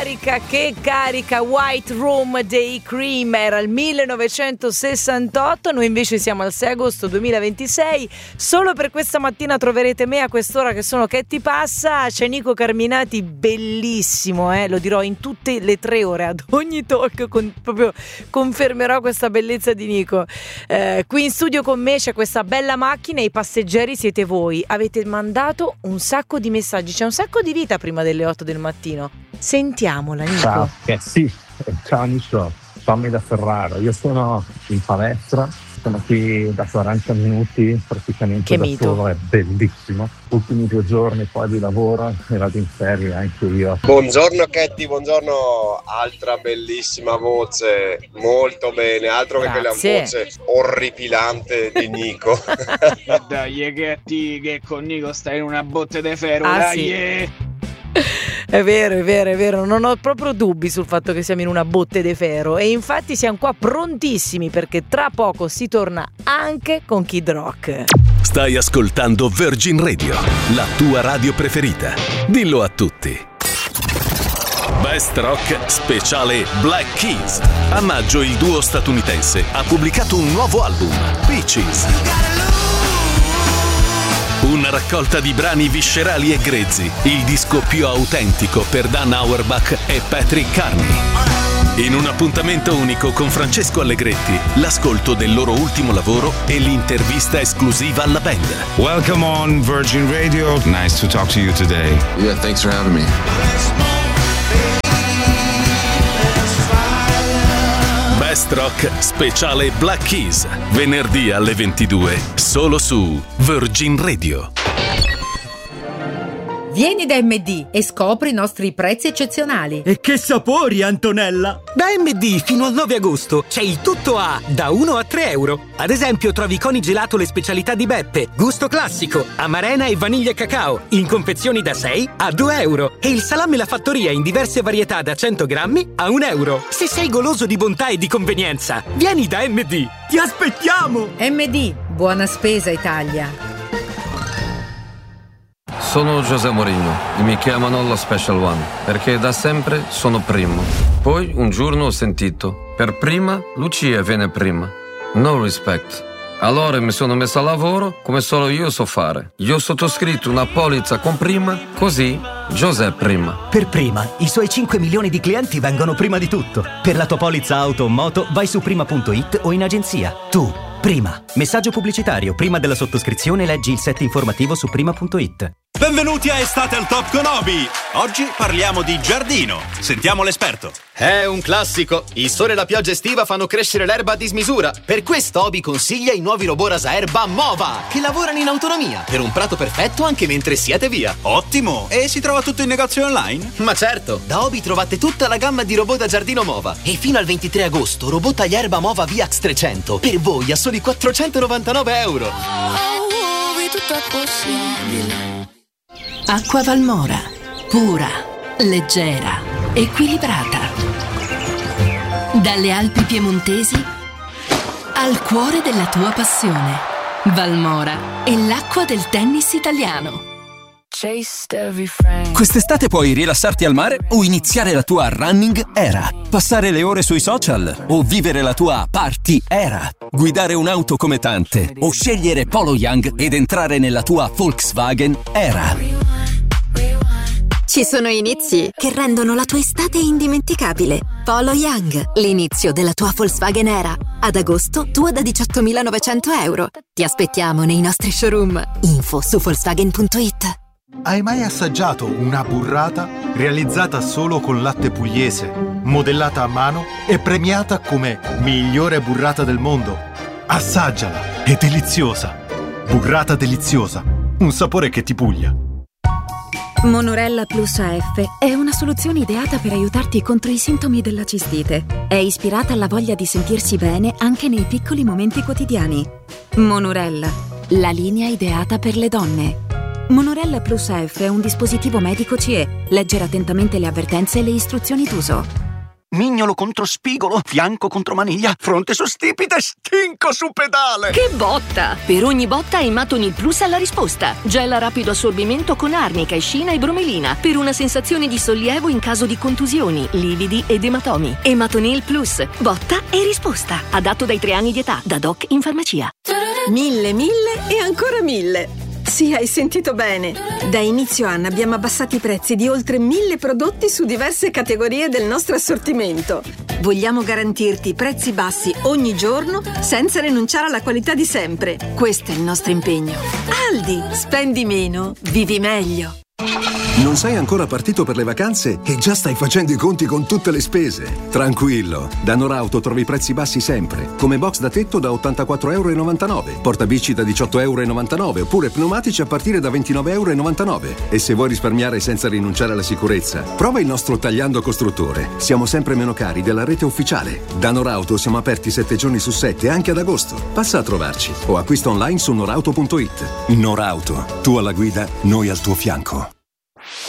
carica, White Room dei Cream, era il 1968, noi invece siamo al 6 agosto 2026, solo per questa mattina troverete me a quest'ora che sono Che ti passa, c'è Nico Carminati, bellissimo, lo dirò in tutte le 3 ore, ad ogni talk proprio confermerò questa bellezza di Nico. Qui in studio con me c'è questa bella macchina e i passeggeri siete voi, avete mandato un sacco di messaggi, c'è un sacco di vita prima delle 8 del mattino. Sentiamola, Nico. Ciao, sì, ciao Nico, fammi da Ferrara. Io sono in palestra, sono qui da 40 minuti praticamente che da mito. solo, è bellissimo. Ultimi 2 giorni poi di lavoro e vado in ferie anche io. Buongiorno Ketty, buongiorno, altra bellissima voce, molto bene, altro che quella voce orripilante di Nico. Dai Ketty, che con Nico stai in una botte de ferro, dai. Sì. È vero, non ho proprio dubbi sul fatto che siamo in una botte de ferro e infatti siamo qua prontissimi perché tra poco si torna anche con Kid Rock. Stai ascoltando Virgin Radio, la tua radio preferita. Dillo a tutti. Best Rock speciale Black Keys. A maggio il duo statunitense ha pubblicato un nuovo album, Peaches. Una raccolta di brani viscerali e grezzi, il disco più autentico per Dan Auerbach e Patrick Carney. In un appuntamento unico con Francesco Allegretti, l'ascolto del loro ultimo lavoro e l'intervista esclusiva alla band. Welcome on Virgin Radio. Nice to talk to you today. Yeah, thanks for having me. Best Rock speciale Black Keys, venerdì alle 22, solo su Virgin Radio. Vieni da MD e scopri i nostri prezzi eccezionali. E che sapori, Antonella! Da MD fino al 9 agosto c'è il tutto a da 1 a 3 euro. Ad esempio trovi Coni Gelato le specialità di Beppe, gusto classico, amarena e vaniglia cacao, in confezioni da 6 a 2 euro. E il salame La Fattoria in diverse varietà da 100 grammi a 1 euro. Se sei goloso di bontà e di convenienza, vieni da MD. Ti aspettiamo! MD, buona spesa Italia. Sono José Mourinho e mi chiamano lo Special One perché da sempre sono primo. Poi un giorno ho sentito, per prima Lucia viene prima. No respect. Allora mi sono messo a lavoro come solo io so fare. Io ho sottoscritto una polizza con prima, così José prima. Per prima, i suoi 5 milioni di clienti vengono prima di tutto. Per la tua polizza auto o moto vai su prima.it o in agenzia. Tu, prima. Messaggio pubblicitario. Prima della sottoscrizione leggi il set informativo su prima.it. Benvenuti a Estate al Top con Obi. Oggi parliamo di giardino. Sentiamo l'esperto. È un classico. Il sole e la pioggia estiva fanno crescere l'erba a dismisura. Per questo Obi consiglia i nuovi robot rasaerba Mova, che lavorano in autonomia per un prato perfetto anche mentre siete via. Ottimo. E si trova tutto in negozio online? Ma certo. Da Obi trovate tutta la gamma di robot da giardino Mova. E fino al 23 agosto robot tagliaerba Mova VX 300 per voi a soli 499 euro. Obi, tutto è possibile. Acqua Valmora, pura, leggera, equilibrata. Dalle Alpi piemontesi al cuore della tua passione. Valmora è l'acqua del tennis italiano. Quest'estate puoi rilassarti al mare o iniziare la tua running era, passare le ore sui social o vivere la tua party era, guidare un'auto come tante o scegliere Polo Young ed entrare nella tua Volkswagen era. Ci sono inizi che rendono la tua estate indimenticabile. Polo Young, l'inizio della tua Volkswagen era. Ad agosto, tua da 18.900 euro. Ti aspettiamo nei nostri showroom. Info su Volkswagen.it. Hai mai assaggiato una burrata realizzata solo con latte pugliese, modellata a mano e premiata come migliore burrata del mondo? Assaggiala, è deliziosa. Burrata deliziosa, un sapore che ti puglia. Monorella Plus AF è una soluzione ideata per aiutarti contro i sintomi della cistite. È ispirata alla voglia di sentirsi bene anche nei piccoli momenti quotidiani. Monorella, la linea ideata per le donne. Monorella Plus AF è un dispositivo medico CE. Leggere attentamente le avvertenze e le istruzioni d'uso. mignolo contro spigolo, fianco contro maniglia, fronte su stipite, stinco su pedale. Che botta! Per ogni botta Ematonil Plus ha la risposta. Gel a rapido assorbimento con arnica, escina e bromelina per una sensazione di sollievo in caso di contusioni, lividi ed ematomi. Ematonil Plus, botta e risposta. Adatto dai 3 anni di età, da doc in farmacia. 1000 e ancora 1000. Sì, hai sentito bene. Da inizio anno abbiamo abbassato i prezzi di oltre 1000 prodotti su diverse categorie del nostro assortimento. Vogliamo garantirti prezzi bassi ogni giorno senza rinunciare alla qualità di sempre. Questo è il nostro impegno. Aldi, spendi meno, vivi meglio. Non sei ancora partito per le vacanze e già stai facendo i conti con tutte le spese. Tranquillo, da Norauto trovi prezzi bassi sempre, come box da tetto da 84,99€, portabici da 18,99€, oppure pneumatici a partire da 29,99€. E se vuoi risparmiare senza rinunciare alla sicurezza, prova il nostro Tagliando Costruttore. Siamo sempre meno cari della rete ufficiale. Da Norauto siamo aperti 7 giorni su 7 anche ad agosto. Passa a trovarci o acquista online su norauto.it. Norauto, tu alla guida, noi al tuo fianco.